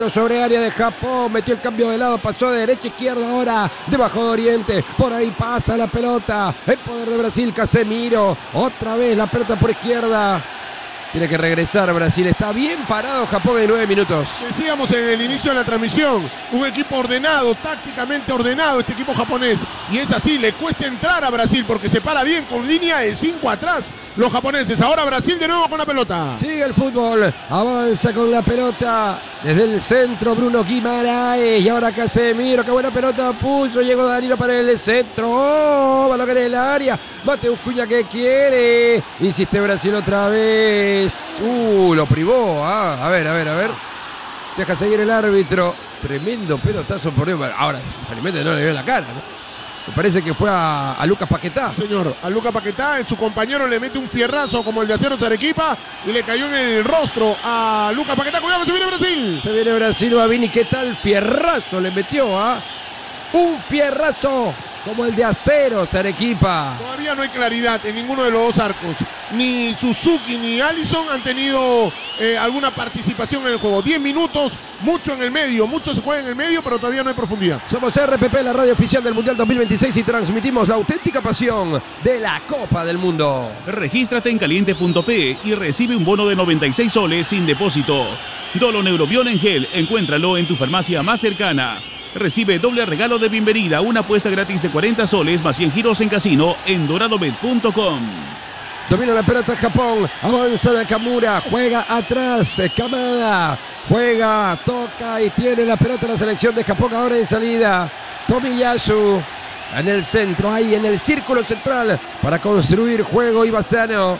Sobre área de Japón, metió el cambio de lado, pasó de derecha a izquierda ahora, debajo de Oriente, por ahí pasa la pelota, el poder de Brasil, Casemiro, otra vez la pelota por izquierda. Tiene que regresar Brasil, está bien parado Japón en 9 minutos. Decíamos en el inicio de la transmisión, un equipo ordenado, tácticamente ordenado este equipo japonés. Y es así, le cuesta entrar a Brasil porque se para bien con línea de 5 atrás los japoneses. Ahora Brasil de nuevo con la pelota. Sigue el fútbol, avanza con la pelota desde el centro Bruno Guimaraes y ahora Casemiro, qué buena pelota puso, llegó Danilo para el centro, oh, balón en el área, Mateus Cunha que quiere, insiste Brasil otra vez, lo privó, a ver, deja seguir el árbitro, tremendo pelotazo por Dios, ahora felizmente no le vio la cara, ¿no? Me parece que fue a Lucas Paquetá. Señor, a Lucas Paquetá, su compañero le mete un fierrazo como el de Acero Arequipa y le cayó en el rostro a Lucas Paquetá. Cuidado, se viene Brasil. Se viene Brasil, Babini, ¿qué tal fierrazo le metió? Un fierrazo como el de Acero Arequipa. Todavía no hay claridad en ninguno de los dos arcos. Ni Suzuki ni Alisson han tenido alguna participación en el juego. 10 minutos, mucho en el medio, mucho se juega en el medio, pero todavía no hay profundidad. Somos RPP, la radio oficial del Mundial 2026 y transmitimos la auténtica pasión de la Copa del Mundo. Regístrate en caliente.p y recibe un bono de 96 soles sin depósito. Doloneurobion en gel, encuéntralo en tu farmacia más cercana. Recibe doble regalo de bienvenida, una apuesta gratis de 40 soles más 100 giros en casino en doradobet.com. Domina la pelota Japón, avanza Nakamura, juega atrás, Kamada, juega, toca y tiene la pelota la selección de Japón ahora en salida. Tomiyasu en el centro, ahí en el círculo central para construir juego y Bassano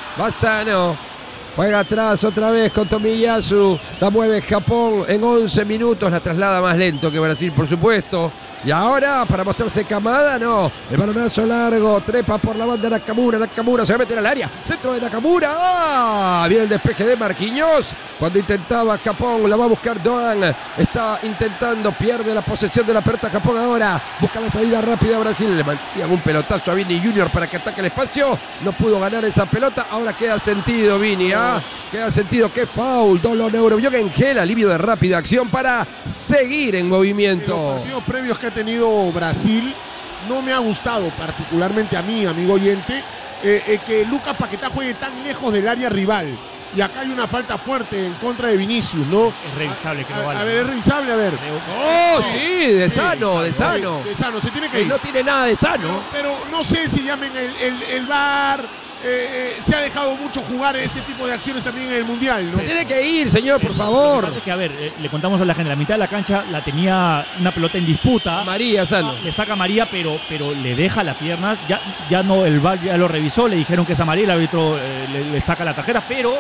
juega atrás otra vez con Tomiyasu, la mueve Japón en 11 minutos, la traslada más lento que Brasil por supuesto. Y ahora para mostrarse Kamada, no, el balonazo largo, trepa por la banda Nakamura se va a meter al área, centro de Nakamura, viene el despeje de Marquinhos, cuando intentaba Japón, la va a buscar Doan, está intentando, pierde la posesión de la pelota Japón ahora, busca la salida rápida a Brasil, le mantiene un pelotazo a Vini Junior para que ataque el espacio, no pudo ganar esa pelota, ahora queda sentido Vini, queda sentido, qué foul, Doloneurobion en gel, alivio de rápida acción para seguir en movimiento. Los partidos previos que ha tenido Brasil no me ha gustado particularmente a mí, amigo oyente, que Lucas Paquetá juegue tan lejos del área rival. Y acá hay una falta fuerte en contra de Vinicius, ¿no? Es revisable que no vale. A ver, es revisable, a ver. ¡Oh, sí! De Sano. De Sano, se tiene que ir. No tiene nada de Sano. Pero no sé si llamen el VAR. Se ha dejado mucho jugar ese tipo de acciones también en el Mundial, ¿no? Se tiene que ir, señor, por favor. Lo que pasa es que, a ver, le contamos a la gente, la mitad de la cancha la tenía una pelota en disputa. María Sano. Le saca María, pero le deja la pierna. Ya no, el VAR ya lo revisó, le dijeron que es amarilla, el árbitro le saca la tarjeta, pero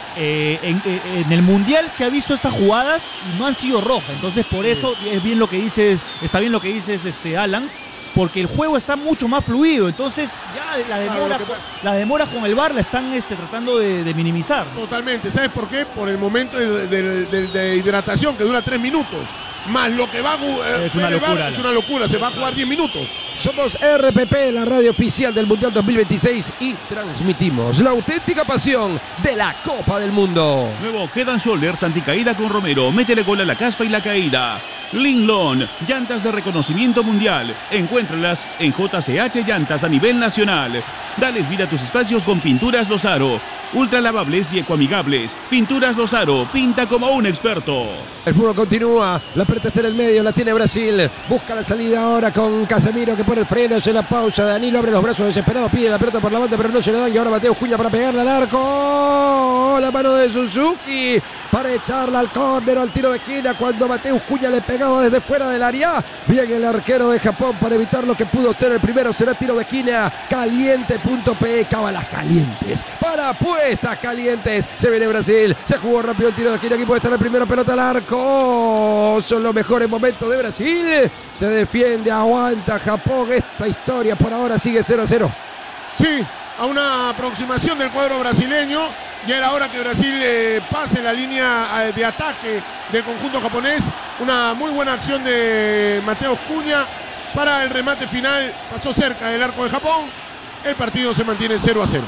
en el Mundial se ha visto estas jugadas y no han sido rojas. Entonces, por eso es bien lo que dices, está bien lo que dices, Alan, porque el juego está mucho más fluido, entonces ya la demora con el VAR la están tratando de minimizar. Totalmente, ¿sabes por qué? Por el momento de hidratación que dura 3 minutos, más lo que va a es una locura, es una locura, se va a jugar 10 minutos. Somos RPP, la radio oficial del Mundial 2026 y transmitimos la auténtica pasión de la Copa del Mundo. Nuevo Head and Shoulders anticaída con Romero, métele gol a la caspa y la caída. Linglong, llantas de reconocimiento mundial. Encuéntralas en JCH Llantas a nivel nacional. Dales vida a tus espacios con Pinturas Lozaro. Ultra lavables y ecoamigables. Pinturas Lozaro, pinta como un experto. El fútbol continúa, la pelota está en el medio, la tiene Brasil. Busca la salida ahora con Casemiro que pone el freno, hace la pausa. Danilo abre los brazos desesperados, pide la pelota por la banda, pero no se le dan. Y ahora Mateus Cunha para pegarla al arco. La mano de Suzuki para echarla al córner, al tiro de esquina. Cuando Mateus Cunha le pegaba desde fuera del área. Bien el arquero de Japón para evitar lo que pudo ser el primero. Será tiro de esquina. Caliente.pe, cábalas calientes. Para apuestas calientes. Se viene Brasil. Se jugó rápido el tiro de esquina. Aquí puede estar el primero, pelota al arco. Son los mejores momentos de Brasil. Se defiende, aguanta Japón. Esta historia por ahora sigue 0-0. Sí, a una aproximación del cuadro brasileño. Ya era hora que Brasil pase la línea de ataque del conjunto japonés. Una muy buena acción de Mateus Cunha para el remate final. Pasó cerca del arco de Japón. El partido se mantiene 0-0.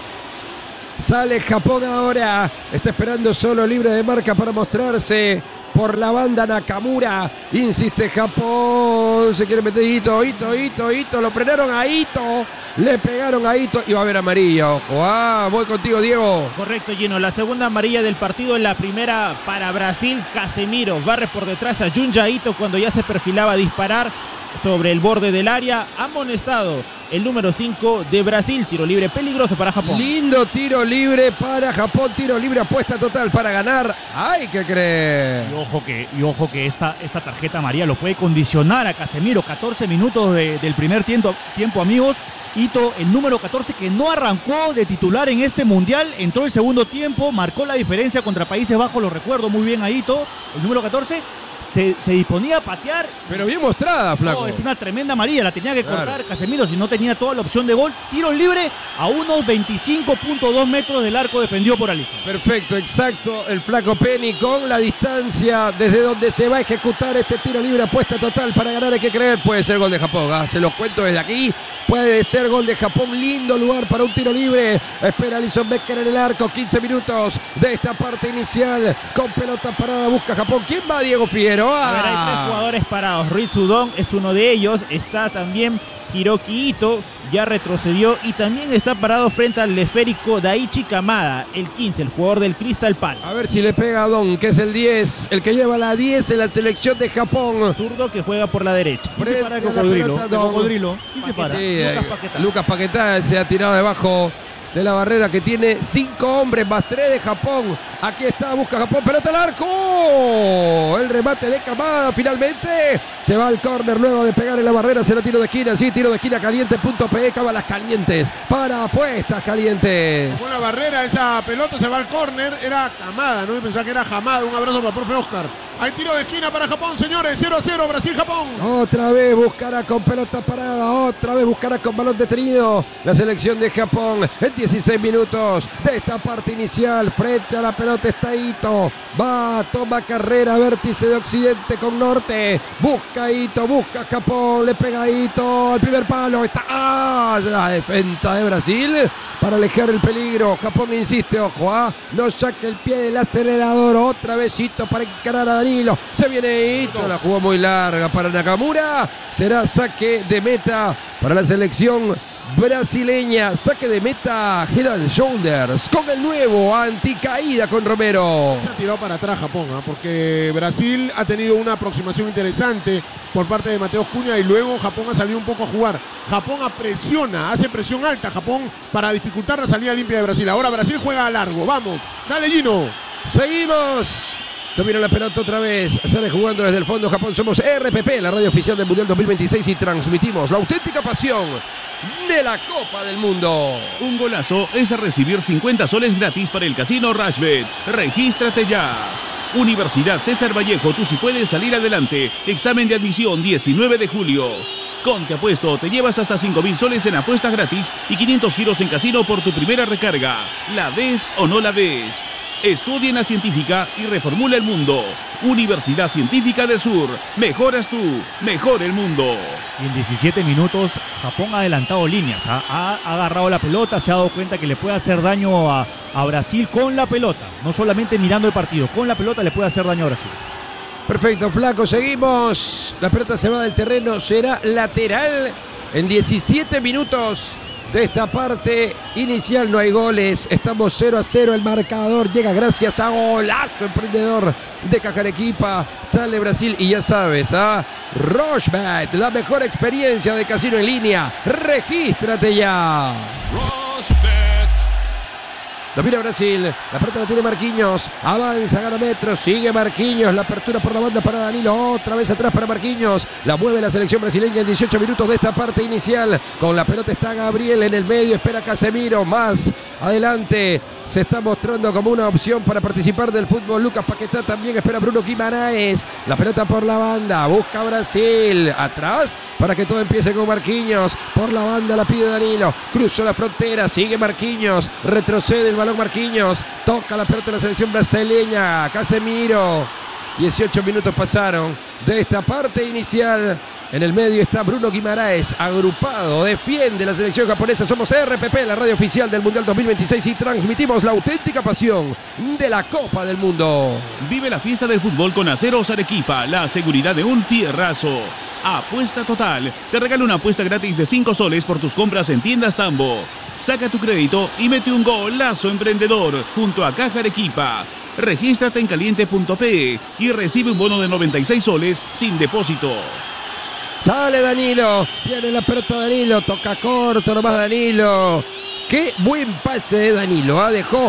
Sale Japón ahora. Está esperando solo libre de marca para mostrarse. por la banda Nakamura. Insiste Japón. Se quiere meter Ito. Lo frenaron a Ito. Le pegaron a Ito y va a haber amarilla. Ojo. Voy contigo, Diego. Correcto, Gino. La segunda amarilla del partido, en la primera para Brasil. Casemiro barre por detrás a Junja Ito cuando ya se perfilaba a disparar sobre el borde del área. Amonestado el número 5 de Brasil. Tiro libre peligroso para Japón. Lindo tiro libre para Japón. Tiro libre, apuesta total para ganar. Hay que creer. Y ojo que esta tarjeta amarilla lo puede condicionar a Casemiro. 14 minutos del primer tiempo, amigos. Ito, el número 14, que no arrancó de titular en este mundial, entró el segundo tiempo, marcó la diferencia contra Países Bajos, lo recuerdo muy bien a Ito, el número 14. Se disponía a patear. Pero bien mostrada, flaco. No, es una tremenda amarilla, la tenía que cortar, claro. Casemiro, si no tenía toda la opción de gol. Tiro libre a unos 25.2 metros del arco defendido por Alisson. Perfecto, exacto, el flaco Penny con la distancia desde donde se va a ejecutar este tiro libre, apuesta total para ganar, hay que creer. Puede ser gol de Japón, se los cuento desde aquí. Puede ser gol de Japón, lindo lugar para un tiro libre. Espera Alisson Becker en el arco, 15 minutos de esta parte inicial. Con pelota parada busca Japón. ¿Quién va, Diego Figueroa? A ver, hay 3 jugadores parados. Ritsudon es uno de ellos. Está también Hiroki Ito, ya retrocedió y también está parado frente al esférico Daichi Kamada, el 15, el jugador del Crystal Palace. A ver si le pega a Don, que es el 10, el que lleva la 10 en la selección de Japón. Zurdo que juega por la derecha. ¿Quién se para el cocodrilo? ¿Quién se para? Sí, Lucas Paquetá. Lucas Paquetá se ha tirado debajo de la barrera, que tiene 5 hombres más 3 de Japón. Aquí está, busca Japón, pelota al arco. El remate de Kamada finalmente. Se va al córner luego de pegar en la barrera. Será tiro de esquina, sí, tiro de esquina caliente.pe. Cábalas calientes para apuestas calientes. Con la barrera, esa pelota se va al córner. Era Kamada, ¿no? Yo pensaba que era Hamada. Un abrazo para el profe Oscar. Hay tiro de esquina para Japón, señores. 0-0, Brasil-Japón. Otra vez buscará con pelota parada. Otra vez buscará con balón detenido la selección de Japón. En 16 minutos de esta parte inicial. Frente a la pelota está Ito. Va, toma carrera, vértice de occidente con norte. Busca Ito, busca Japón. Le pega Ito al primer palo. Está la defensa de Brasil para alejar el peligro. Japón insiste, ojo, no saque el pie del acelerador. Otra vez Ito para encarar a Danilo. Se viene Ito, la jugó muy larga para Nakamura. Será saque de meta para la selección brasileña. Saque de meta, Head and Shoulders con el nuevo anticaída con Romero. Se ha tirado para atrás Japón, porque Brasil ha tenido una aproximación interesante por parte de Mateus Cunha y luego Japón ha salido un poco a jugar. Japón apresiona, hace presión alta Japón para dificultar la salida limpia de Brasil. Ahora Brasil juega a largo. Vamos, dale Gino. Seguimos. Domina la pelota otra vez. Sale jugando desde el fondo Japón. Somos RPP, la radio oficial del Mundial 2026, y transmitimos la auténtica pasión de la Copa del Mundo. Un golazo es recibir 50 soles gratis para el casino Rashbet. Regístrate ya. Universidad César Vallejo, tú sí puedes salir adelante. Examen de admisión 19 de julio. Con Te Apuesto te llevas hasta 5.000 soles en apuestas gratis y 500 giros en casino por tu primera recarga. ¿La ves o no la ves? Estudia en la científica y reformula el mundo. Universidad Científica del Sur. Mejoras tú, mejor el mundo. Y en 17 minutos Japón ha adelantado líneas. Ha agarrado la pelota, se ha dado cuenta que le puede hacer daño a Brasil con la pelota. No solamente mirando el partido, con la pelota le puede hacer daño a Brasil. Perfecto, flaco, seguimos. La pelota se va del terreno, será lateral en 17 minutos de esta parte inicial. No hay goles, estamos 0-0. El marcador llega gracias a golazo emprendedor de Cajarequipa. Sale Brasil y ya sabes, Rochebet, la mejor experiencia de casino en línea. Regístrate ya. Rochebet. Domina Brasil, la pelota la tiene Marquinhos, avanza, gana metros, sigue Marquinhos, la apertura por la banda para Danilo, otra vez atrás para Marquinhos, la mueve la selección brasileña en 18 minutos de esta parte inicial. Con la pelota está Gabriel en el medio, espera Casemiro, más adelante se está mostrando como una opción para participar del fútbol Lucas Paquetá, también espera Bruno Guimaraes, la pelota por la banda, busca Brasil, atrás para que todo empiece con Marquinhos, por la banda la pide Danilo, cruzó la frontera, sigue Marquinhos, retrocede el balón Marquinhos, toca la pelota de la selección brasileña, Casemiro. 18 minutos pasaron de esta parte inicial En el medio está Bruno Guimaraes, agrupado, defiende la selección japonesa. Somos RPP, la radio oficial del Mundial 2026 y transmitimos la auténtica pasión de la Copa del Mundo. Vive la fiesta del fútbol con Aceros Arequipa, la seguridad de un fierrazo. Apuesta Total, te regala una apuesta gratis de 5 soles por tus compras en tiendas Tambo. Saca tu crédito y mete un golazo emprendedor junto a Caja Arequipa. Regístrate en caliente.pe y recibe un bono de 96 soles sin depósito. Sale Danilo, tiene la pelota Danilo, toca corto nomás Danilo. Qué buen pase de Danilo, dejó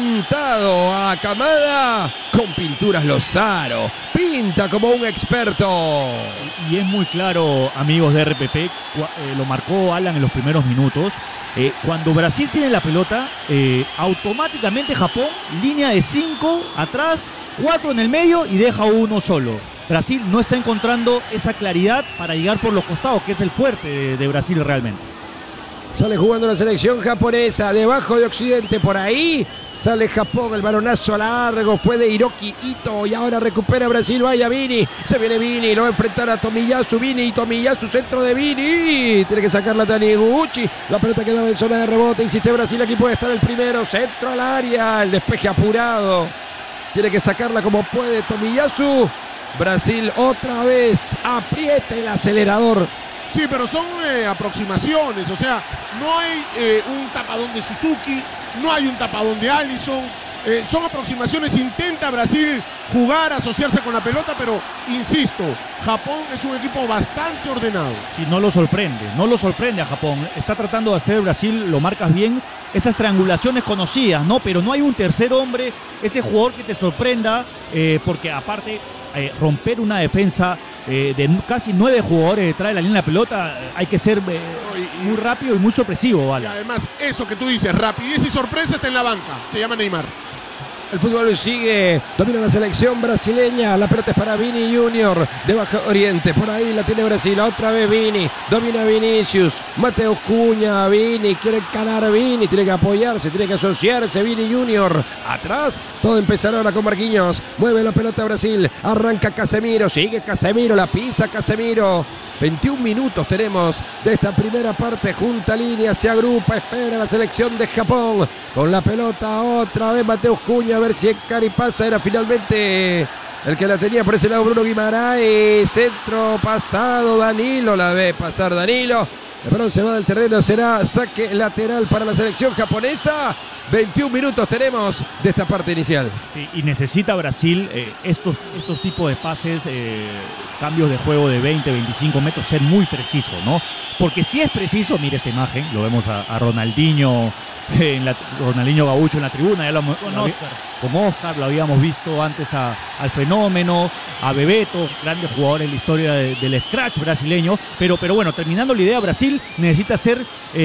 pintado a Camada con pinturas Lozaro. Pinta como un experto. Y es muy claro, amigos de RPP, lo marcó Alan en los primeros minutos. Cuando Brasil tiene la pelota, automáticamente Japón, línea de 5 atrás, 4 en el medio y deja uno solo. Brasil no está encontrando esa claridad para llegar por los costados, que es el fuerte de Brasil realmente. Sale jugando la selección japonesa, debajo de Occidente, por ahí sale Japón, el balonazo largo fue de Hiroki Ito y ahora recupera Brasil, vaya Vini, se viene Vini, lo va a enfrentar a Tomiyasu, Vini y Tomiyasu, centro de Vini, tiene que sacarla Taniguchi, la pelota quedaba en zona de rebote, insiste Brasil, aquí puede estar el primero, centro al área, el despeje apurado, tiene que sacarla como puede Tomiyasu, Brasil otra vez, aprieta el acelerador. Sí, pero son aproximaciones, o sea, no hay un tapadón de Suzuki, no hay un tapadón de Alisson, son aproximaciones, intenta Brasil jugar, asociarse con la pelota, pero insisto, Japón es un equipo bastante ordenado. Sí, no lo sorprende a Japón, está tratando de hacer Brasil, lo marcas bien, esas triangulaciones conocidas, ¿no? Pero no hay un tercer hombre, ese jugador que te sorprenda, porque aparte romper una defensa de casi 9 jugadores detrás de la línea de la pelota, hay que ser muy rápido y muy sorpresivo, ¿vale? Y además, eso que tú dices, rapidez y sorpresa está en la banca, se llama Neymar. El fútbol sigue, domina la selección brasileña, la pelota es para Vini Junior de Bajo Oriente, por ahí la tiene Brasil, otra vez Vini, domina Vinicius, Mateo Cunha, Vini, quiere encarar Vini, tiene que apoyarse, tiene que asociarse Vini Junior, atrás, todo empezará ahora con Marquinhos, mueve la pelota Brasil, arranca Casemiro, sigue Casemiro, la pisa Casemiro, 21 minutos tenemos de esta primera parte, junta línea, se agrupa, espera la selección de Japón, con la pelota otra vez Mateo Cunha, a ver si Cari pasa, era finalmente el que la tenía por ese lado Bruno Guimaraes, centro pasado Danilo, la ve pasar Danilo, el balón se va del terreno, será saque lateral para la selección japonesa. 21 minutos tenemos de esta parte inicial. Sí, y necesita Brasil estos tipos de pases, cambios de juego de 20, 25 metros, ser muy preciso, ¿no? Porque si es preciso, mire esta imagen, lo vemos a Ronaldinho, Ronaldinho Gaucho en la tribuna, ya con Oscar, lo habíamos visto antes al Fenómeno, a Bebeto, grandes jugadores en la historia del scratch brasileño, pero bueno, terminando la idea, Brasil necesita ser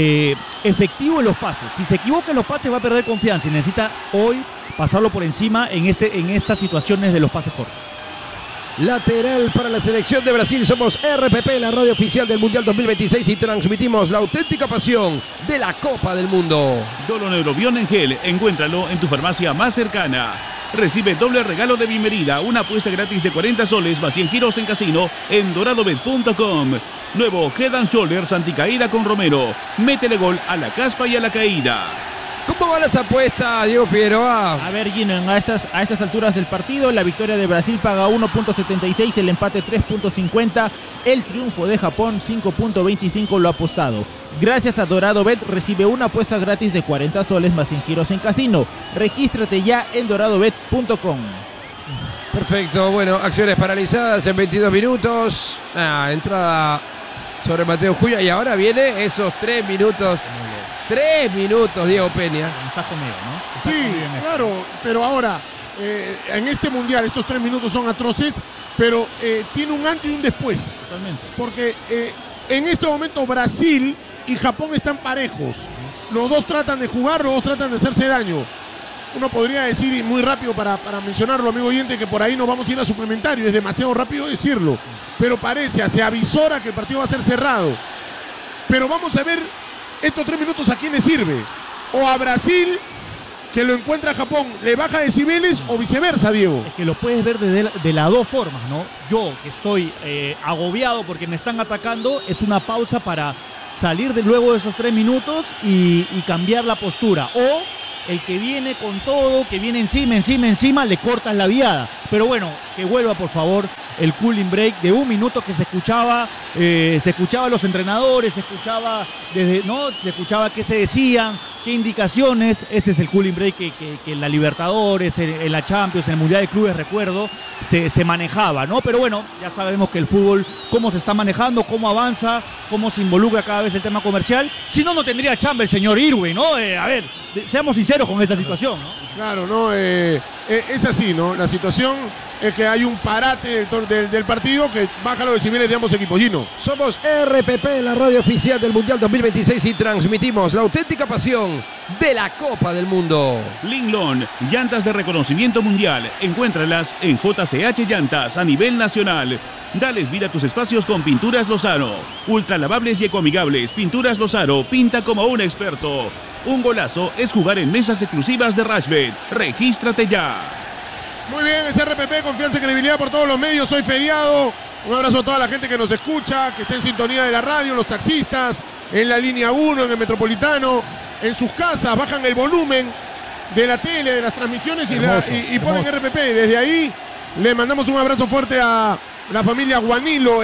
efectivo en los pases. Si se equivoca en los pases va a perder confianza y necesita hoy pasarlo por encima en estas situaciones de los pases cortos. Lateral para la selección de Brasil. Somos RPP, la radio oficial del Mundial 2026 y transmitimos la auténtica pasión de la Copa del Mundo. Doloneurobión en gel, encuéntralo en tu farmacia más cercana. Recibe doble regalo de bienvenida, una apuesta gratis de 40 soles más 100 giros en casino en doradobet.com. Nuevo Head and Shoulders anticaída con Romero. Métele gol a la caspa y a la caída. ¿Cómo van las apuestas, Diego Figueroa? A ver, Gino, a estas alturas del partido, la victoria de Brasil paga 1.76, el empate 3.50, el triunfo de Japón 5.25 lo ha apostado. Gracias a Dorado Bet recibe una apuesta gratis de 40 soles más 100 giros en casino. Regístrate ya en doradobet.com. Perfecto, bueno, acciones paralizadas en 22 minutos. Entrada sobre Mateo Cunha y ahora viene esos 3 minutos. 3 minutos, Diego Peña. Estás conmigo, ¿no? Sí, claro, pero ahora, en este mundial, estos 3 minutos son atroces, pero tiene un antes y un después. Totalmente. Porque en este momento Brasil y Japón están parejos. Los dos tratan de jugar, los dos tratan de hacerse daño. Uno podría decir, y muy rápido para mencionarlo, amigo oyente, que por ahí nos vamos a ir a suplementario. Es demasiado rápido decirlo, pero parece, se avisora que el partido va a ser cerrado. Pero vamos a ver estos 3 minutos a quién le sirve. O a Brasil que lo encuentra Japón, ¿le baja decibeles o viceversa, Diego? Es que lo puedes ver de las dos formas, ¿no? Yo, que estoy agobiado porque me están atacando, es una pausa para salir luego de esos 3 minutos y cambiar la postura. O el que viene con todo, que viene encima, le cortas la viada. Pero bueno, que vuelva por favor el cooling break de 1 minuto que se escuchaba a los entrenadores, se escuchaba qué se decían, qué indicaciones. Ese es el cooling break que en la Libertadores, en la Champions, en el Mundial de Clubes, recuerdo, se manejaba, ¿no? Pero bueno, ya sabemos que el fútbol, cómo se está manejando, cómo avanza, cómo se involucra cada vez el tema comercial. Si no, no tendría chamba el señor Irwin, ¿no? A ver, seamos sinceros con esa situación, ¿no? Claro, ¿no? Es así, ¿no? La situación es que hay un parate del partido que baja los decibeles de ambos equipos. Gino. Somos RPP, la radio oficial del Mundial 2026 y transmitimos la auténtica pasión de la Copa del Mundo. Linglong, llantas de reconocimiento mundial. Encuéntralas en JCH Llantas a nivel nacional. Dales vida a tus espacios con Pinturas Lozano. Ultra lavables y ecoamigables. Pinturas Lozano, pinta como un experto. Un golazo es jugar en mesas exclusivas de Rashbet. Regístrate ya. Muy bien, es RPP, confianza y credibilidad por todos los medios. Hoy feriado. Un abrazo a toda la gente que nos escucha, que está en sintonía de la radio, los taxistas, en la línea 1, en el Metropolitano, en sus casas, bajan el volumen de la tele, de las transmisiones y ponen RPP. Desde ahí le mandamos un abrazo fuerte a la familia Guanilo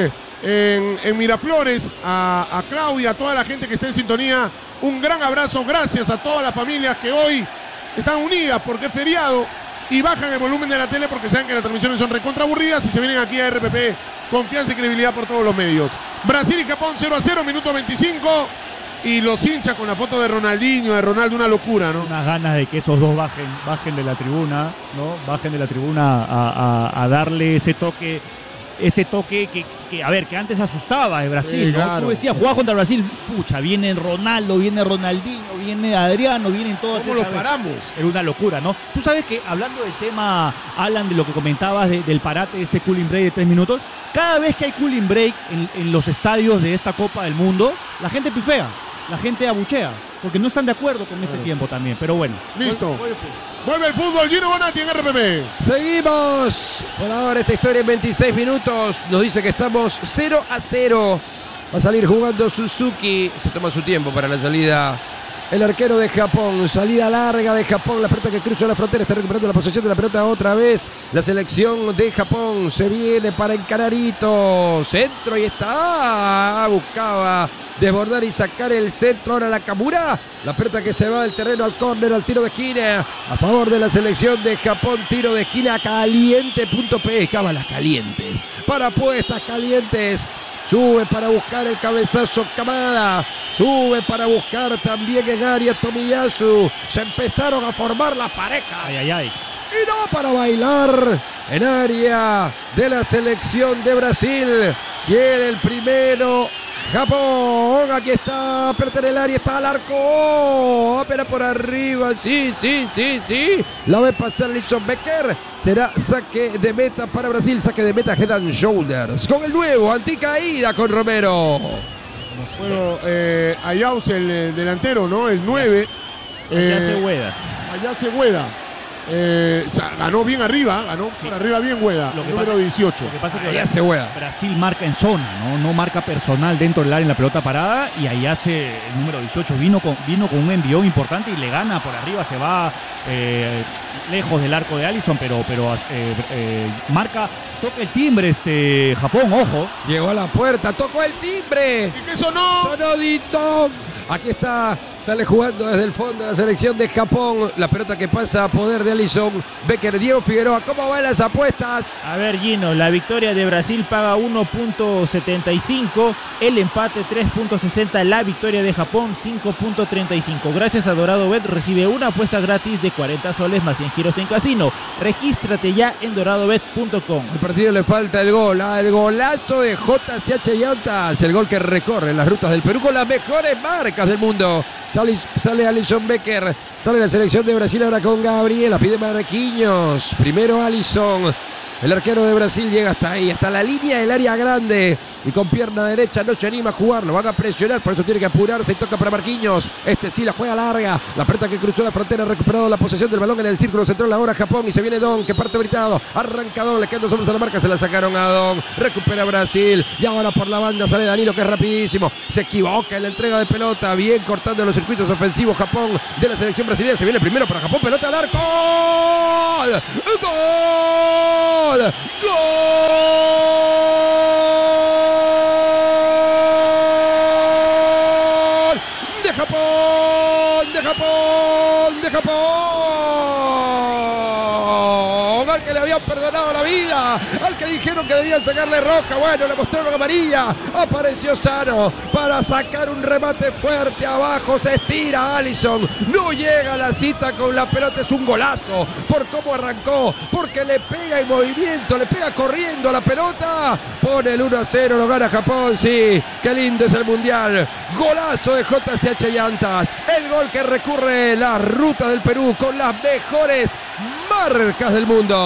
en Miraflores, a Claudia, a toda la gente que está en sintonía. Un gran abrazo, gracias a todas las familias que hoy están unidas porque es feriado y bajan el volumen de la tele porque saben que las transmisiones son recontra aburridas y se vienen aquí a RPP, confianza y credibilidad por todos los medios. Brasil y Japón 0-0, minuto 25 y los hinchas con la foto de Ronaldinho, de Ronaldo, una locura, ¿no? Unas ganas de que esos dos bajen de la tribuna, ¿no? Bajen de la tribuna a darle ese toque que, a ver, que antes asustaba de Brasil, sí, ¿no? claro. Tú decías, jugaba contra Brasil, pucha, viene Ronaldo, viene Ronaldinho, viene Adriano, vienen todos. ¿Cómo los paramos? Era una locura, ¿no? Tú sabes que, hablando del tema, Alan, de lo que comentabas del parate de este cooling break de 3 minutos, cada vez que hay cooling break en los estadios de esta Copa del Mundo, la gente pifea, la gente abuchea, porque no están de acuerdo con ese tiempo también, pero bueno. Listo. Vuelve el fútbol, Gino Bonatti en RPP. Seguimos. Por ahora esta historia en 26 minutos. Nos dice que estamos 0-0. Va a salir jugando Suzuki. Se toma su tiempo para la salida. El arquero de Japón. Salida larga de Japón. La pelota que cruza la frontera. Está recuperando la posesión de la pelota otra vez. La selección de Japón se viene para encarar Ito. Centro y está. Buscaba desbordar y sacar el centro. Ahora Nakamura. La pelota que se va del terreno al córner, al tiro de esquina. A favor de la selección de Japón. Tiro de esquina caliente.p. Cábalas calientes. Para apuestas calientes. Sube para buscar el cabezazo Kamada. Sube para buscar también en área Tomiyasu. Se empezaron a formar la pareja. Ay, ay, ay. Y no para bailar en área de la selección de Brasil. Quiere el primero Japón. Aquí está, aperta en el área, está al arco. Oh, pero por arriba, sí. La ve pasar Alisson Becker. Será saque de meta para Brasil. Saque de meta Head and Shoulders. Con el nuevo, anticaída con Romero. Bueno, Ayaus, el delantero, ¿no? El 9. Allá se Hueda. Ganó bien arriba, por arriba bien Hueda, el número 18. Lo que pasa es que Allá se juega. Brasil marca en zona, no marca personal dentro del área en la pelota parada, y ahí hace el número 18, vino con un envión importante y le gana por arriba, se va lejos del arco de Alisson, pero marca, toca el timbre Japón, ojo. Llegó a la puerta, tocó el timbre. ¿Y qué sonó? Sonó Dintón. Aquí está. Sale jugando desde el fondo de la selección de Japón. La pelota que pasa a poder de Alisson Becker. Diego Figueroa, ¿cómo van las apuestas? A ver, Gino, la victoria de Brasil paga 1.75, el empate 3.60, la victoria de Japón 5.35. Gracias a Dorado Bet recibe una apuesta gratis de 40 soles más 100 giros en casino. Regístrate ya en doradobet.com. Al partido le falta el gol, el golazo de JCH Llantas, el gol que recorre las rutas del Perú con las mejores marcas del mundo. Sale Alisson Becker, sale la selección de Brasil ahora con Gabriela, pide Marquinhos, primero Alisson, El arquero de Brasil llega hasta ahí, hasta la línea del área grande. Y con pierna derecha no se anima a jugar. Lo van a presionar, por eso tiene que apurarse. Y toca para Marquinhos. Este sí la juega larga. La pelota que cruzó la frontera, ha recuperado la posesión del balón en el círculo central. Ahora Japón y se viene Don, que parte gritado. Arranca Don, le quedan 2 hombres a la marca. Se la sacaron a Don. Recupera Brasil. Y ahora por la banda sale Danilo, que es rapidísimo. Se equivoca en la entrega de pelota. Bien cortando los circuitos ofensivos Japón de la selección brasileña. Se viene primero para Japón. Pelota al arco. ¡Gol! ¡Gol! ¡Gol! ¡De Japón! ¡De Japón! ¡De Japón! Al que le habían perdonado la vida, al que dijeron que debían sacarle roja, bueno, le mostraron amarilla. Apareció Sano para sacar un remate fuerte abajo, se estira Alisson, no llega a la cita con la pelota, es un golazo por cómo arrancó, porque le pega en movimiento, le pega corriendo a la pelota, pone el 1-0, lo gana Japón, sí, qué lindo es el Mundial. Golazo de JCH Llantas, el gol que recurre la ruta del Perú con las mejores marcas del mundo.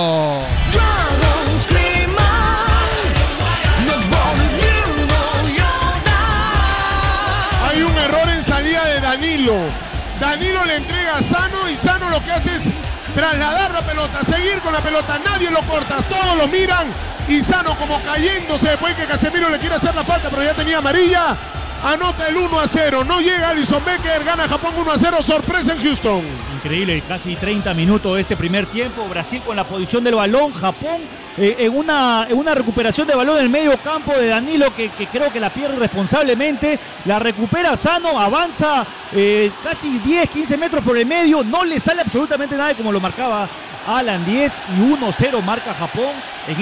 Hay un error en salida de Danilo. Danilo le entrega a Sano y Sano lo que hace es trasladar la pelota, seguir con la pelota, nadie lo corta, todos lo miran y Sano como cayéndose después que Casemiro le quiere hacer la falta, pero ya tenía amarilla. Anota el 1-0, no llega Alisson Becker, gana Japón 1-0, sorpresa en Houston. Increíble, casi 30 minutos de este primer tiempo, Brasil con la posición del balón, Japón en una recuperación de balón en el medio campo de Danilo que creo que la pierde responsablemente, la recupera Sano, avanza casi 10-15 metros por el medio, no le sale absolutamente nada como lo marcaba Alan 10 y 1-0 marca Japón en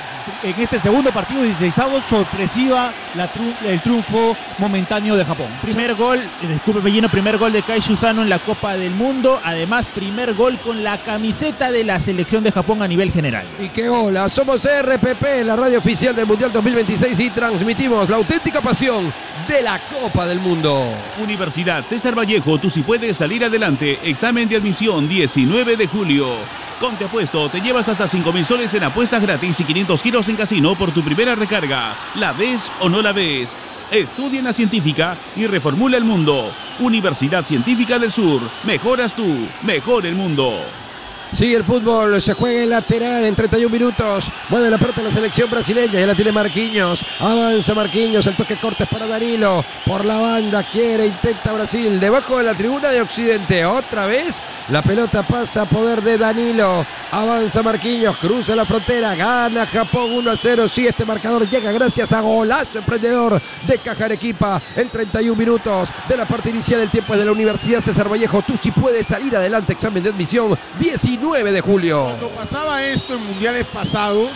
este segundo partido 16avos, sorpresiva el triunfo momentáneo de Japón. Primer gol, disculpe Bellino, primer gol de Kaishu Sano en la Copa del Mundo, además primer gol con la camiseta de la selección de Japón a nivel general. Y qué hola, somos RPP, la radio oficial del Mundial 2026 y transmitimos la auténtica pasión de la Copa del Mundo. Universidad César Vallejo, tú sí puedes salir adelante. Examen de admisión 19 de julio. Con Te Apuesto te llevas hasta 5.000 soles en apuestas gratis y 500 giros en casino por tu primera recarga. ¿La ves o no la ves? Estudia en la científica y reformula el mundo. Universidad Científica del Sur. Mejoras tú, mejor el mundo. Sigue el fútbol, se juega en lateral en 31 minutos. Mueve la pelota en la selección brasileña, ya la tiene Marquinhos. Avanza Marquinhos, el toque corto es para Danilo. Por la banda, intenta Brasil. Debajo de la tribuna de Occidente, otra vez. La pelota pasa a poder de Danilo. Avanza Marquinhos, cruza la frontera, gana Japón 1-0. Sí, este marcador llega gracias a golazo emprendedor de Cajarequipa en 31 minutos de la parte inicial del tiempo de la Universidad César Vallejo. Tú sí puedes salir adelante, examen de admisión 19 de julio. Cuando pasaba esto en mundiales pasados,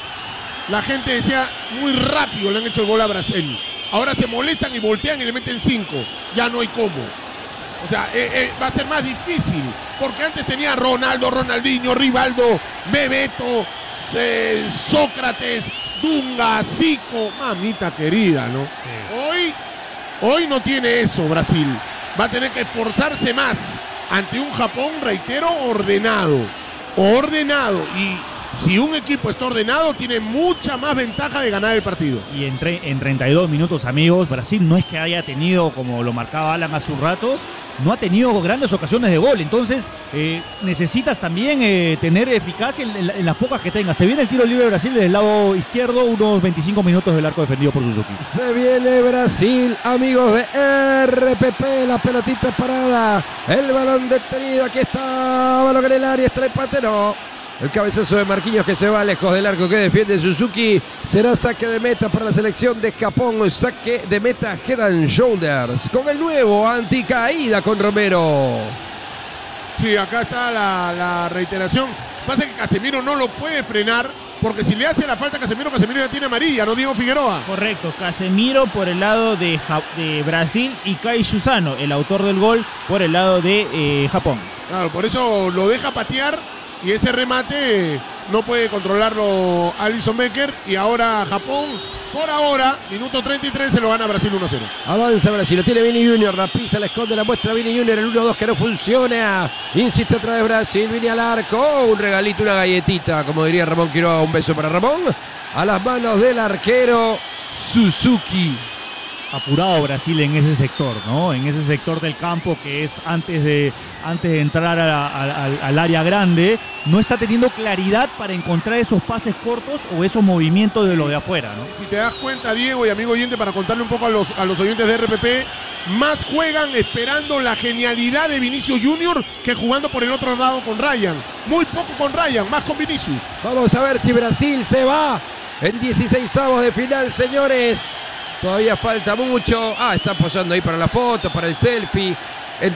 la gente decía muy rápido le han hecho el gol a Brasil. Ahora se molestan y voltean y le meten 5. Ya no hay cómo. O sea, va a ser más difícil. Porque antes tenía Ronaldo, Ronaldinho, Rivaldo, Bebeto, Sócrates, Dunga, Zico. Mamita querida, ¿no? Sí. Hoy no tiene eso Brasil. Va a tener que esforzarse más ante un Japón, reitero, ordenado. Y si un equipo está ordenado, tiene mucha más ventaja de ganar el partido. Y en 32 minutos, amigos, Brasil no es que haya tenido, como lo marcaba Alan hace un rato, no ha tenido grandes ocasiones de gol. Entonces, necesitas también tener eficacia en las pocas que tengas. Se viene el tiro libre de Brasil desde el lado izquierdo, unos 25 minutos del arco defendido por Suzuki. Se viene Brasil, amigos de RPP, la pelotita parada, el balón detenido, aquí está, balón en el área, está el empate, no. El cabezazo de Marquinhos que se va lejos del arco que defiende Suzuki. Será saque de meta para la selección de Japón. Saque de meta Head and Shoulders. Con el nuevo anticaída con Romero. Sí, acá está la reiteración. Pasa que Casemiro no lo puede frenar. Porque si le hace la falta a Casemiro ya tiene amarilla, ¿no, Diego Figueroa? Correcto, Casemiro por el lado de Brasil y Kaishu Sano, el autor del gol, por el lado de Japón. Claro, por eso lo deja patear. Y ese remate no puede controlarlo Alisson Becker. Y ahora Japón, por ahora, minuto 33, se lo gana Brasil 1-0. Avanza Brasil, lo tiene Vini Junior, la pisa, la esconde, la muestra Vini Junior, el 1-2 que no funciona. Insiste otra vez Brasil, Vini al arco, un regalito, una galletita, como diría Ramón Quiroga, un beso para Ramón. A las manos del arquero Suzuki. Apurado Brasil en ese sector, ¿no? En ese sector del campo que es antes de entrar al área grande, no está teniendo claridad para encontrar esos pases cortos o esos movimientos de lo de afuera, ¿no? Si te das cuenta, Diego y amigo oyente, para contarle un poco a los oyentes de RPP, más juegan esperando la genialidad de Vinicius Junior que jugando por el otro lado con Ryan. Muy poco con Ryan, más con Vinicius. Vamos a ver si Brasil se va en 16avos de final, señores. Todavía falta mucho. Están posando ahí para la foto, para el selfie. En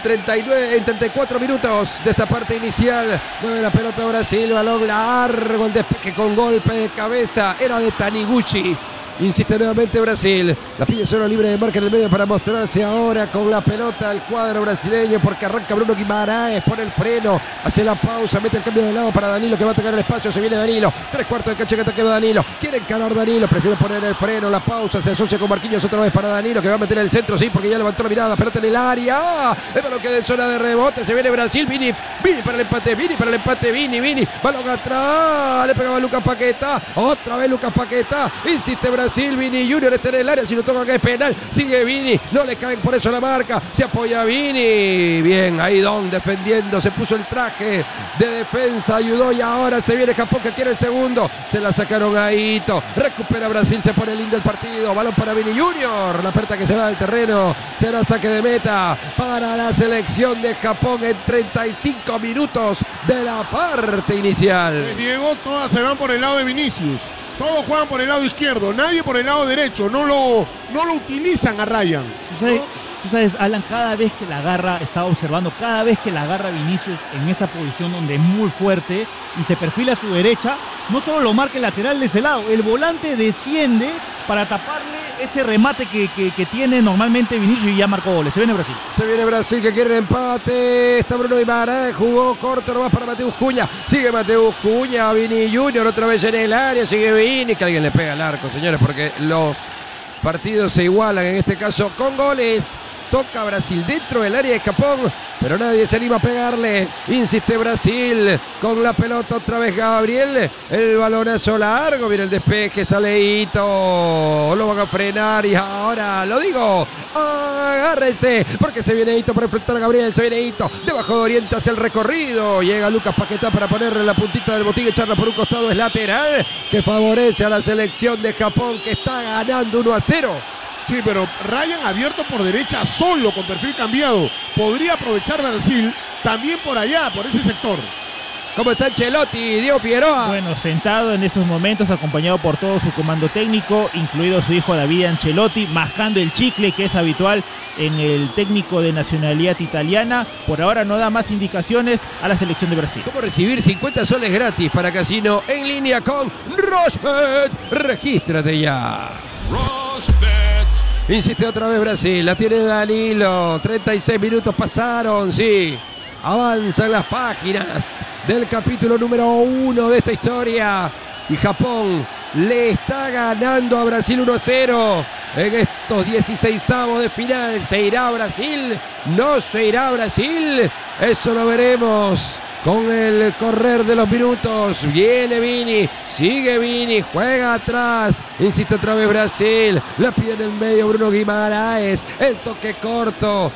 34 minutos de esta parte inicial, mueve la pelota Brasil, balón largo, el despeje con golpe de cabeza, era de Taniguchi. Insiste nuevamente Brasil, la pide solo libre de marca en el medio para mostrarse ahora con la pelota al cuadro brasileño, porque arranca Bruno Guimaraes, pone el freno, hace la pausa, mete el cambio de lado para Danilo que va a tocar el espacio, se viene Danilo, 3/4 de cancha que ataque Danilo, quiere encarar Danilo, prefiere poner el freno, la pausa, se asocia con Marquinhos otra vez para Danilo que va a meter el centro, sí, porque ya levantó la mirada, pelota en el área, el balón queda en zona de rebote, se viene Brasil, Vini para el empate, Vini, balón atrás, le pegaba a Lucas Paquetá, otra vez Lucas Paquetá, insiste Brasil, Vini Junior está en el área, si lo toca que es penal, sigue Vini, no le caen por eso la marca, se apoya Vini, bien, ahí Don defendiendo, se puso el traje de defensa, ayudó y ahora se viene Japón que tiene el segundo, se la sacaron a Ito, recupera Brasil, se pone lindo el partido, balón para Vini Junior, la pelota que se va del terreno, será saque de meta para la selección de Japón en 35 minutos de la parte inicial. Diego, todas se van por el lado de Vinicius. Todos juegan por el lado izquierdo, nadie por el lado derecho, no lo utilizan a Ryan. Tú sabes, Alan, cada vez que la agarra, estaba observando, cada vez que la agarra Vinicius en esa posición donde es muy fuerte y se perfila a su derecha, no solo lo marca el lateral de ese lado, el volante desciende para taparle ese remate que tiene normalmente Vinicius y ya marcó goles. Se viene Brasil. Se viene Brasil que quiere el empate. Está Bruno Guimaraes, jugó corto nomás para Mateus Cunha. Sigue Mateus Cunha, Vini Junior otra vez en el área. Sigue Vini, que alguien le pega al arco, señores, porque los partidos se igualan en este caso con goles. Toca Brasil dentro del área de Japón, pero nadie se anima a pegarle. Insiste Brasil con la pelota otra vez Gabriel. El balonazo largo, mira el despeje, sale Ito. Lo van a frenar y ahora lo digo. Agárrense, porque se viene Ito para enfrentar a Gabriel. Se viene Ito, debajo de Oriente hacia el recorrido. Llega Lucas Paquetá para ponerle la puntita del botín, echarla por un costado, es lateral, que favorece a la selección de Japón que está ganando 1-0. Sí, pero Ryan abierto por derecha solo con perfil cambiado. Podría aprovechar Brasil también por allá, por ese sector. ¿Cómo está Ancelotti, Diego Figueroa? Bueno, sentado en esos momentos, acompañado por todo su comando técnico, incluido su hijo David Ancelotti, mascando el chicle que es habitual en el técnico de nacionalidad italiana. Por ahora no da más indicaciones a la selección de Brasil. ¿Cómo recibir 50 soles gratis para casino en línea con Rochebet? Regístrate ya. Rochebet. Insiste otra vez Brasil, la tiene Danilo, 36 minutos pasaron, sí. Avanzan las páginas del capítulo número 1 de esta historia. Y Japón le está ganando a Brasil 1-0 en estos 16avos de final. ¿Se irá Brasil? ¿No se irá Brasil? Eso lo veremos con el correr de los minutos. Viene Vini, sigue Vini, juega atrás, insiste otra vez Brasil, la pide en el medio Bruno Guimaraes, el toque corto,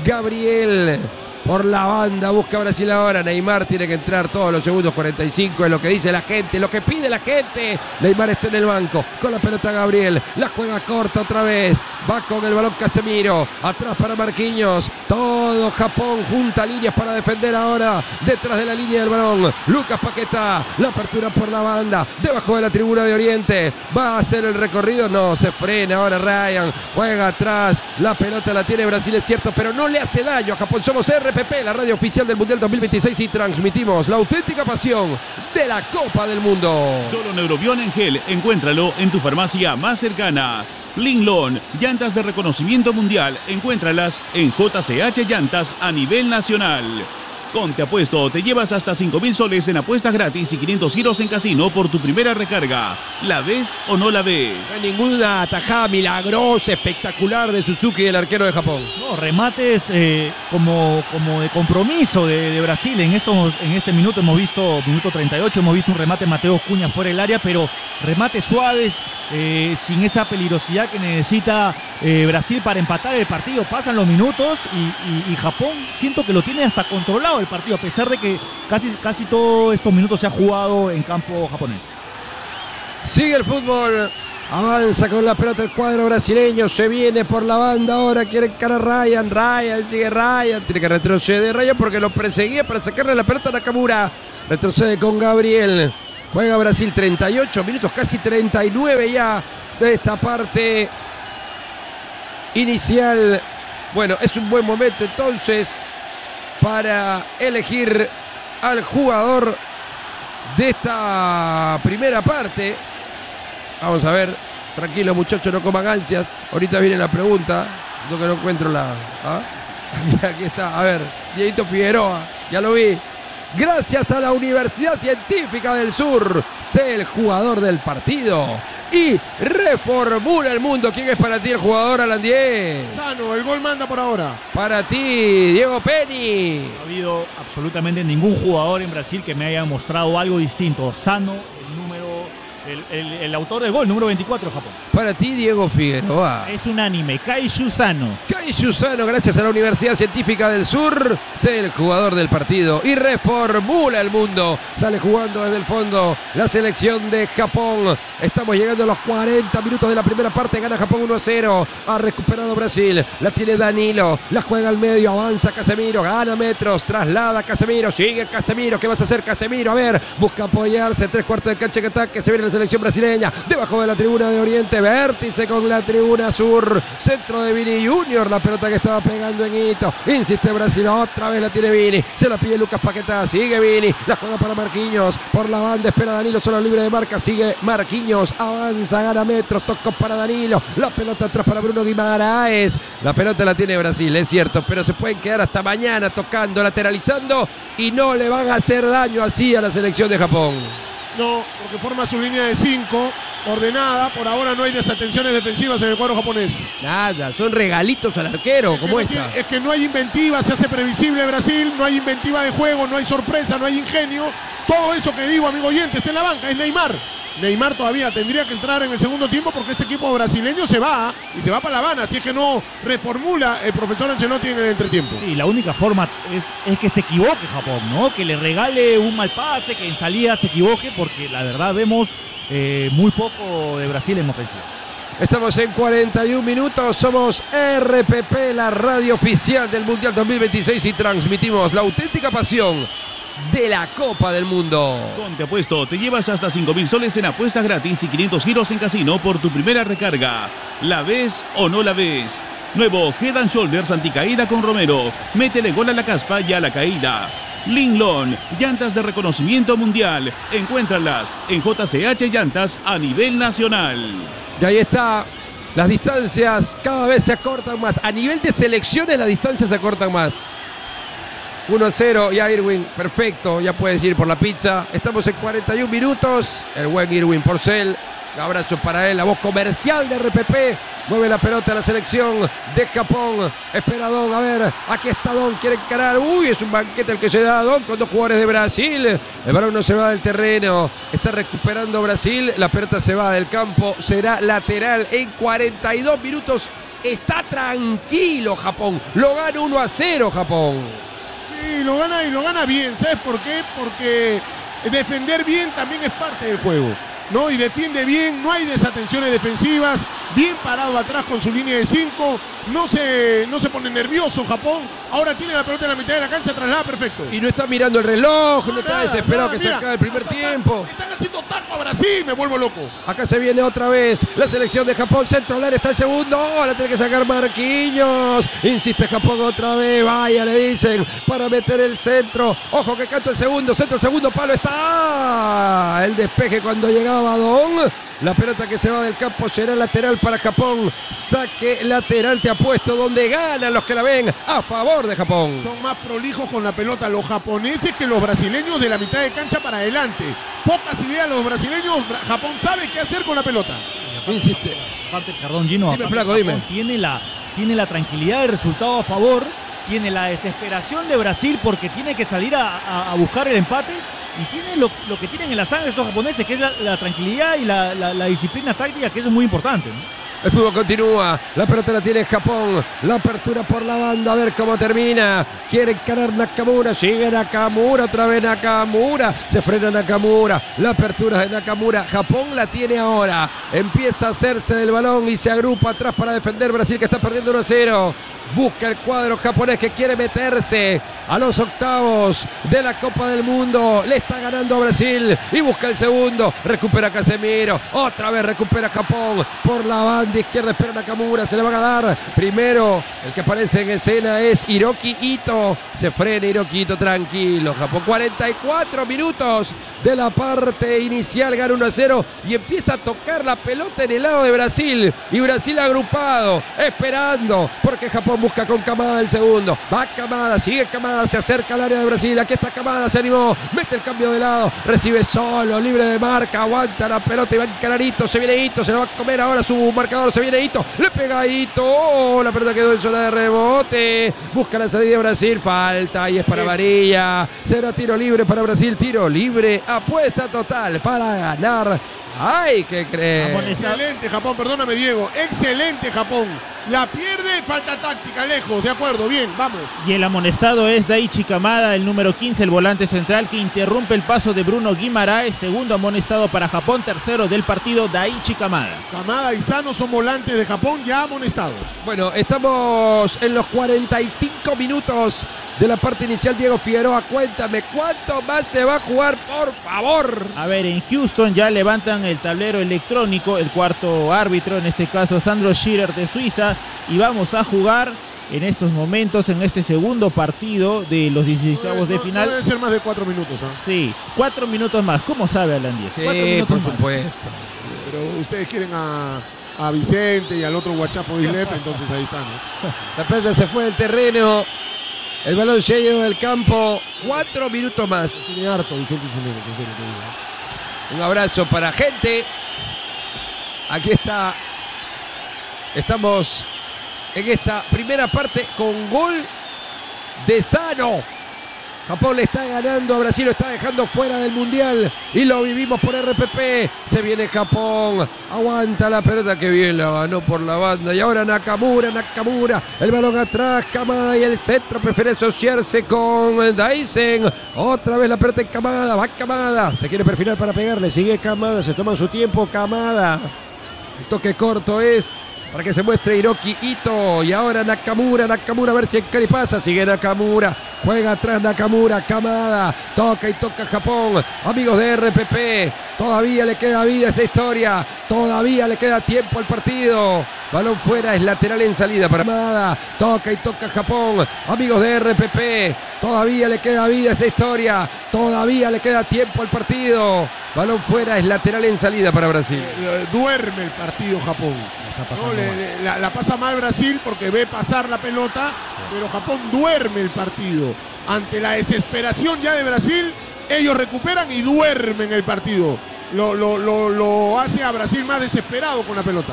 Gabriel por la banda, busca Brasil ahora. Neymar tiene que entrar todos los segundos 45, es lo que dice la gente, lo que pide la gente. Neymar está en el banco, con la pelota Gabriel, la juega corta otra vez, va con el balón Casemiro, atrás para Marquinhos, todo Japón junta líneas para defender ahora, detrás de la línea del balón, Lucas Paquetá, la apertura por la banda, debajo de la tribuna de Oriente, va a hacer el recorrido, no, se frena ahora Ryan, juega atrás, la pelota la tiene Brasil, es cierto, pero no le hace daño a Japón. Somos RPP, la radio oficial del Mundial 2026 y transmitimos la auténtica pasión de la Copa del Mundo. Dolo Neurobión en gel, encuéntralo en tu farmacia más cercana. Linglong, llantas de reconocimiento mundial, encuéntralas en JCH Llantas a nivel nacional. Con Te Apuesto te llevas hasta 5.000 soles en apuestas gratis y 500 giros en casino por tu primera recarga. ¿La ves o no la ves? No hay ninguna atajada milagrosa, espectacular de Suzuki, el arquero de Japón. No, remates como de compromiso de Brasil. En este minuto hemos visto, minuto 38, hemos visto un remate de Mateus Cunha fuera del área, pero remates suaves, sin esa peligrosidad que necesita Brasil para empatar el partido. Pasan los minutos y Japón siento que lo tiene hasta controlado el partido, a pesar de que casi todos estos minutos se ha jugado en campo japonés. Sigue el fútbol, avanza con la pelota el cuadro brasileño, se viene por la banda ahora, quiere encarar Ryan, sigue Ryan, tiene que retroceder Ryan porque lo perseguía para sacarle la pelota a Nakamura, retrocede con Gabriel, juega Brasil 38 minutos, casi 39 ya de esta parte inicial. Bueno, es un buen momento entonces para elegir al jugador de esta primera parte. Vamos a ver, tranquilo muchachos, no coman ansias. Ahorita viene la pregunta, yo que no encuentro la... ¿ah? Aquí está, a ver, Dieguito Figueroa, ya lo vi. Gracias a la Universidad Científica del Sur, sé el jugador del partido y reformula el mundo. ¿Quién es para ti el jugador, Alan Diez? Sano, el gol manda por ahora. Para ti, Diego Penny. No ha habido absolutamente ningún jugador en Brasil que me haya mostrado algo distinto. Sano, el autor del gol, número 24 de Japón. Para ti, Diego Figueroa. Es unánime, Kaishu Sano. Kaishu Sano, gracias a la Universidad Científica del Sur, sé el jugador del partido y reformula el mundo. Sale jugando desde el fondo la selección de Japón. Estamos llegando a los 40 minutos de la primera parte. Gana Japón 1-0. Ha recuperado Brasil. La tiene Danilo. La juega al medio. Avanza Casemiro. Gana metros. Traslada Casemiro. Sigue Casemiro. ¿Qué vas a hacer, Casemiro? A ver, busca apoyarse. 3/4 de cancha que ataque. Se viene la selección brasileña. Debajo de la tribuna de Oriente. Vértice con la tribuna sur. Centro de Vini Junior. La pelota que estaba pegando en Ito. Insiste Brasil. Otra vez la tiene Vini. Se la pide Lucas Paquetá. Sigue Vini. La juega para Marquinhos. Por la banda espera Danilo. Solo libre de marca. Sigue Marquinhos. Avanza, gana metros. Toco para Danilo. La pelota atrás para Bruno Guimaraes. La pelota la tiene Brasil, es cierto. Pero se pueden quedar hasta mañana tocando, lateralizando. Y no le van a hacer daño así a la selección de Japón. No, porque forma su línea de 5 ordenada. Por ahora no hay desatenciones defensivas en el cuadro japonés. Nada, son regalitos al arquero, como esta. Es que no hay inventiva, se hace previsible Brasil, no hay inventiva de juego, no hay sorpresa, no hay ingenio. Todo eso que digo, amigo oyente, está en la banca, es Neymar. Neymar todavía tendría que entrar en el segundo tiempo porque este equipo brasileño se va y se va para La Habana, así es que no reformula el profesor Ancelotti en el entretiempo. Sí, la única forma es que se equivoque Japón, ¿no? Que le regale un mal pase, que en salida se equivoque, porque la verdad vemos muy poco de Brasil en ofensiva. Estamos en 41 minutos, somos RPP, la radio oficial del Mundial 2026 y transmitimos la auténtica pasión de la Copa del Mundo. Con Te Apuesto te llevas hasta 5.000 soles en apuestas gratis y 500 giros en casino por tu primera recarga. ¿La ves o no la ves? Nuevo Head and Shoulders anticaída con Romero. Métele gol a la caspa y a la caída. Linglong, llantas de reconocimiento mundial. Encuéntralas en JCH Llantas a nivel nacional. Y ahí está. Las distancias cada vez se acortan más. A nivel de selecciones las distancias se acortan más. 1-0, ya Irwin, perfecto, ya puedes ir por la pizza. Estamos en 41 minutos, el buen Irwin Porcel, un abrazo para él, la voz comercial de RPP, mueve la pelota a la selección de Japón, espera Don, a ver, aquí está Don, quiere encarar, uy, es un banquete el que se da Don con dos jugadores de Brasil, el balón no se va del terreno, está recuperando Brasil, la pelota se va del campo, será lateral en 42 minutos, está tranquilo Japón, lo gana 1-0 Japón. Sí, lo gana y lo gana bien. ¿Sabes por qué? Porque defender bien también es parte del juego, ¿no? Y defiende bien, no hay desatenciones defensivas, bien parado atrás con su línea de 5, no se pone nervioso Japón, ahora tiene la pelota en la mitad de la cancha, traslada perfecto. Y no está mirando el reloj, no está desesperado que se acabe el primer tiempo. Están haciendo taco a Brasil, me vuelvo loco. Acá se viene otra vez la selección de Japón, centro al área, está el segundo, la tiene que sacar Marquinhos, insiste Japón otra vez, vaya, le dicen, para meter el centro, ojo que canto el segundo, centro, el segundo palo, está el despeje cuando llegaba Don, la pelota que se va del campo será lateral para Japón, saque lateral, te apuesto, donde ganan los que la ven a favor de Japón. Son más prolijos con la pelota los japoneses que los brasileños de la mitad de cancha para adelante. Pocas ideas los brasileños, Japón sabe qué hacer con la pelota. Insiste. Aparte, perdón, Gino, Dime, aparte flaco, Japón dime. tiene la tranquilidad del resultado a favor, tiene la desesperación de Brasil porque tiene que salir a buscar el empate y tiene lo que tienen en la sangre estos japoneses, que es la tranquilidad y la disciplina táctica, que eso es muy importante, ¿no? El fútbol continúa, la pelota la tiene Japón, la apertura por la banda, a ver cómo termina, quiere encarar Nakamura, sigue Nakamura, otra vez Nakamura, se frena Nakamura, la apertura de Nakamura, Japón la tiene ahora, empieza a hacerse del balón y se agrupa atrás para defender Brasil, que está perdiendo 1-0, busca el cuadro japonés que quiere meterse a los octavos de la Copa del Mundo, le está ganando a Brasil y busca el segundo, recupera Casemiro, otra vez recupera Japón por la banda izquierda, espera Nakamura, se le van a dar. Primero, el que aparece en escena es Hiroki Ito. Se frena Hiroki Ito, tranquilo. Japón, 44 minutos de la parte inicial, gana 1-0 y empieza a tocar la pelota en el lado de Brasil. Y Brasil agrupado, esperando, porque Japón busca con Kamada el segundo. Va Kamada, sigue Kamada, se acerca al área de Brasil. Aquí está Kamada, se animó, mete el cambio de lado, recibe solo, libre de marca, aguanta la pelota y va a encarar Ito. Se viene Ito, se lo va a comer ahora su marcador. Se viene Ito, le pega Ito, la pelota quedó en zona de rebote, busca la salida de Brasil, falta y es para Varilla, será tiro libre para Brasil, tiro libre, apuesta total para ganar. ¡Ay, qué crees! Excelente Japón, perdóname Diego, excelente Japón. La pierde, falta táctica, lejos, de acuerdo, bien, vamos. Y el amonestado es Daichi Kamada, el número 15, el volante central, que interrumpe el paso de Bruno Guimaraes. Segundo amonestado para Japón, tercero del partido, Daichi Kamada. Kamada y Sano son volantes de Japón ya amonestados. Bueno, estamos en los 45 minutos de la parte inicial. Diego Figueroa, cuéntame, ¿cuánto más se va a jugar, por favor? A ver, en Houston ya levantan el tablero electrónico, el cuarto árbitro, en este caso Sandro Schirer de Suiza, y vamos a jugar en estos momentos, en este segundo partido de los 16avos de final. No debe ser más de 4 minutos. Sí, 4 minutos más. ¿Cómo sabe, Alan Díaz? 4 minutos por más. supuesto. Pero ustedes quieren a Vicente y al otro guachafo de Islep, entonces ahí están, ¿no? La pelota se fue del terreno, el balón se ha ido del campo, 4 minutos más. Tiene harto Vicente Jiménez, en serio te digo. Un abrazo para gente. Aquí está. Estamos en esta primera parte con gol de Sano. Japón le está ganando a Brasil, lo está dejando fuera del Mundial y lo vivimos por RPP. Se viene Japón, aguanta la pelota, que bien la ganó por la banda. Y ahora Nakamura, el balón atrás, Kamada y el centro prefiere asociarse con Daisen. Otra vez la pelota en Kamada, va Kamada, se quiere perfilar para pegarle, sigue Kamada, se toma su tiempo Kamada. El toque corto es para que se muestre Hiroki Ito. Y ahora Nakamura, a ver si en pasa. Sigue Nakamura, juega atrás Nakamura, Kamada, toca y toca Japón. Amigos de RPP, todavía le queda vida a esta historia, todavía le queda tiempo al partido. Balón fuera, es lateral en salida para Kamada, toca y toca Japón. Amigos de RPP, todavía le queda vida a esta historia, todavía le queda tiempo al partido. Balón fuera, es lateral en salida para Brasil. Duerme el partido Japón. No, la pasa mal Brasil porque ve pasar la pelota, pero Japón duerme el partido. Ante la desesperación ya de Brasil, ellos recuperan y duermen el partido. Lo hace a Brasil más desesperado con la pelota.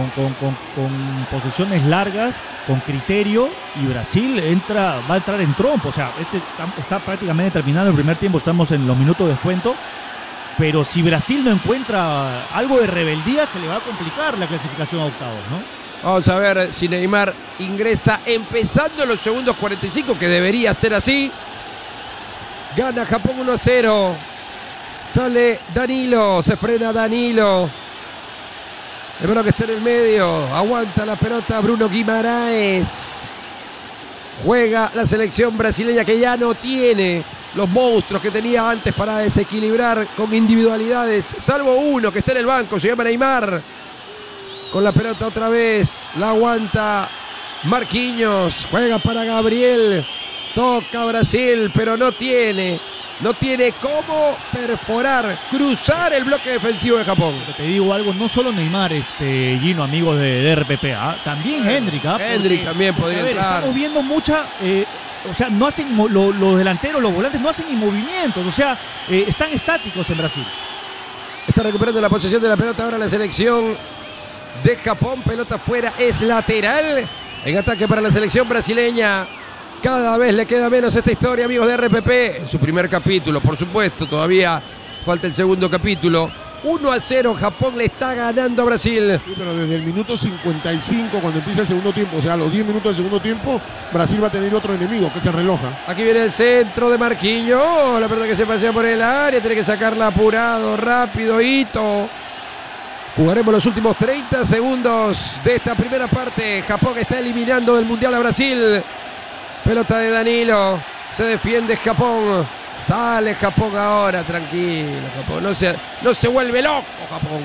Con posiciones largas, con criterio, y Brasil va a entrar en trompo. O sea, está prácticamente terminado el primer tiempo, estamos en los minutos de descuento. Pero si Brasil no encuentra algo de rebeldía, se le va a complicar la clasificación a octavos, ¿no? Vamos a ver si Neymar ingresa empezando los segundos 45, que debería ser así. Gana Japón 1-0. Sale Danilo, se frena Danilo. El balón que está en el medio, aguanta la pelota Bruno Guimaraes. Juega la selección brasileña, que ya no tiene los monstruos que tenía antes para desequilibrar con individualidades, salvo uno que está en el banco, se llama Neymar. Con la pelota otra vez, la aguanta Marquinhos, juega para Gabriel, toca Brasil, pero no tiene no tiene cómo perforar, cruzar el bloque defensivo de Japón. Pero te digo algo, no solo Neymar, Gino, amigos de RPP, también Hendrik. Hendrik también podría entrar. Estamos viendo mucha... o sea, no hacen los delanteros, los volantes no hacen ni movimientos, o sea, están estáticos en Brasil. Está recuperando la posesión de la pelota ahora la selección de Japón. Pelota fuera, es lateral. En ataque para la selección brasileña. Cada vez le queda menos esta historia, amigos de RPP. En su primer capítulo, por supuesto. Todavía falta el segundo capítulo. 1-0, Japón le está ganando a Brasil. Sí, pero desde el minuto 55, cuando empieza el segundo tiempo, o sea, a los 10 minutos del segundo tiempo, Brasil va a tener otro enemigo, que es el reloj. Aquí viene el centro de Marquinhos. La pelota que se pasea por el área. Tiene que sacarla apurado, rápido, Ito. Jugaremos los últimos 30 segundos de esta primera parte. Japón está eliminando del Mundial a Brasil. Pelota de Danilo. Se defiende Japón. Sale Japón ahora, tranquilo. Japón no se vuelve loco, Japón.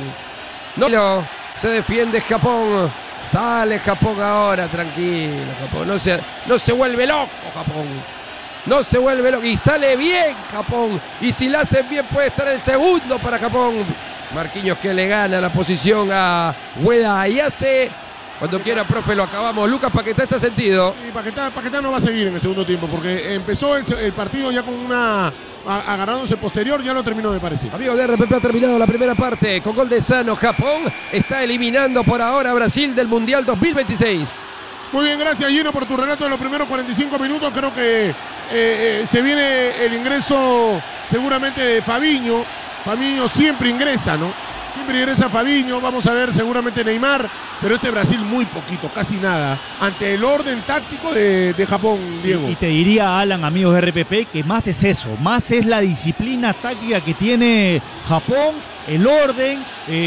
No, se defiende Japón. Sale Japón ahora, tranquilo. Japón no se vuelve loco, Japón. No se vuelve loco. Y sale bien Japón. Y si la hacen bien puede estar el segundo para Japón. Marquinhos que le gana la posición a Ueda y hace. Cuando quiera, profe, lo acabamos. Lucas Paquetá está sentido. Y Paquetá no va a seguir en el segundo tiempo porque empezó el partido ya con agarrándose posterior, ya lo terminó, me parece. Amigos de RPP, ha terminado la primera parte con gol de Sano. Japón está eliminando por ahora a Brasil del Mundial 2026. Muy bien, gracias Gino por tu relato de los primeros 45 minutos. Creo que se viene el ingreso seguramente de Fabinho. Fabinho siempre ingresa, ¿no? Siempre ingresa Fabinho, vamos a ver seguramente Neymar, pero este Brasil muy poquito, casi nada, ante el orden táctico de Japón, Diego. Y te diría, Alan, amigos de RPP, que más es eso, más es la disciplina táctica que tiene Japón, el orden,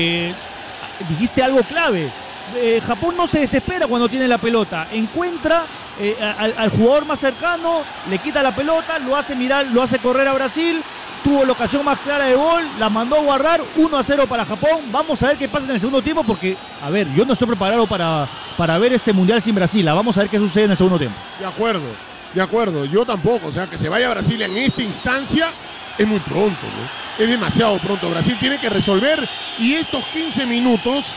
dijiste algo clave. Japón no se desespera cuando tiene la pelota, encuentra al jugador más cercano, le quita la pelota, lo hace mirar, lo hace correr a Brasil. Tuvo la ocasión más clara de gol, la mandó a guardar, 1-0 para Japón. Vamos a ver qué pasa en el segundo tiempo porque, a ver, yo no estoy preparado para ver este Mundial sin Brasil. Vamos a ver qué sucede en el segundo tiempo. De acuerdo, yo tampoco. O sea, que se vaya a Brasil en esta instancia es muy pronto, ¿no? Es demasiado pronto. Brasil tiene que resolver y estos 15 minutos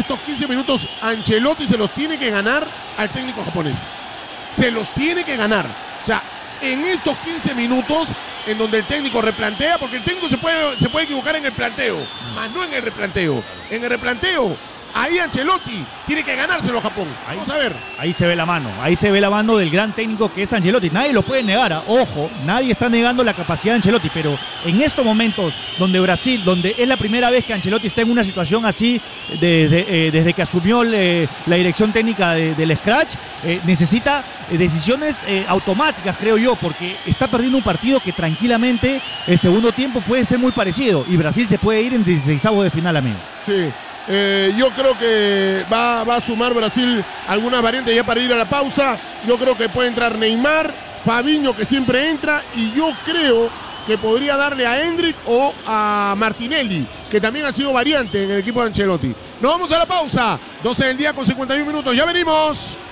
Ancelotti se los tiene que ganar al técnico japonés. Se los tiene que ganar. O sea, en estos 15 minutos en donde el técnico replantea, porque el técnico se puede equivocar en el planteo, más no en el replanteo. En el replanteo, ahí Ancelotti tiene que ganárselo a Japón. Vamos a ver. Ahí se ve la mano del gran técnico que es Ancelotti. Nadie lo puede negar, ojo, nadie está negando la capacidad de Ancelotti, pero en estos momentos donde Brasil, donde es la primera vez que Ancelotti está en una situación así, desde que asumió la dirección técnica del Scratch, necesita decisiones automáticas, creo yo, porque está perdiendo un partido que tranquilamente el segundo tiempo puede ser muy parecido y Brasil se puede ir en 16avos de final, amigo. Sí. Yo creo que va a sumar Brasil alguna variante ya para ir a la pausa. Yo creo que puede entrar Neymar, Fabinho, que siempre entra, y yo creo que podría darle a Hendrik o a Martinelli, que también ha sido variante en el equipo de Ancelotti. Nos vamos a la pausa. 12 del día con 51 minutos. Ya venimos.